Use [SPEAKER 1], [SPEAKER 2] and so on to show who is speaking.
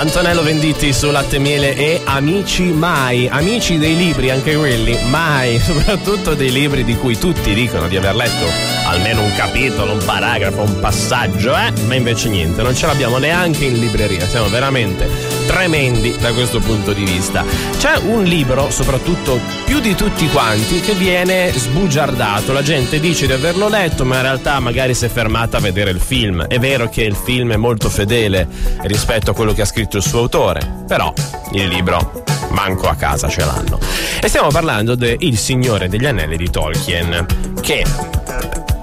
[SPEAKER 1] Antonello Venditti su Latte e Miele e amici mai, amici dei libri anche quelli, mai, soprattutto dei libri di cui tutti dicono di aver letto almeno un capitolo, un paragrafo, un passaggio, ma invece niente, non ce l'abbiamo neanche in libreria, siamo veramente tremendi da questo punto di vista. C'è un libro, soprattutto più di tutti quanti, che viene sbugiardato, la gente dice di averlo letto ma in realtà magari si è fermata a vedere il film. È vero che il film è molto fedele rispetto a quello che ha scritto il suo autore, però il libro manco a casa ce l'hanno. E stiamo parlando de Il Signore degli Anelli di Tolkien, che